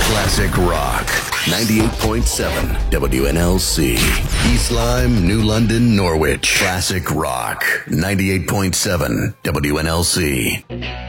Classic Rock. 98.7 WNLC. East Lyme, New London, Norwich. Classic Rock. 98.7 WNLC.